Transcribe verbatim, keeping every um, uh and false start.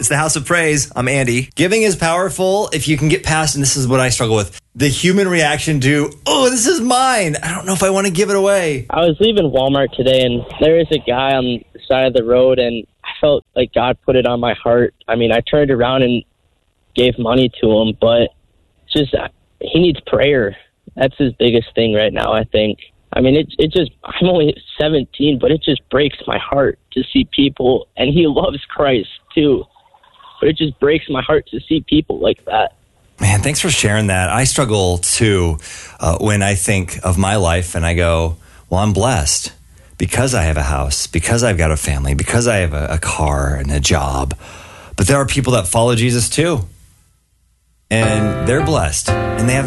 It's the House of Praise. I'm Andy. Giving is powerful if you can get past, and this is what I struggle with, the human reaction to, oh, this is mine. I don't know if I want to give it away. I was leaving Walmart today, and there was a guy on the side of the road, and I felt like God put it on my heart. I mean, I turned around and gave money to him, but just he needs prayer. That's his biggest thing right now, I think. I mean, it it just, I'm only seventeen, but it just breaks my heart to see people, and he loves Christ too, but it just breaks my heart to see people like that. Man, thanks for sharing that. I struggle too uh, when I think of my life and I go, well, I'm blessed because I have a house, because I've got a family, because I have a, a car and a job. But there are people that follow Jesus too, and they're blessed, and they have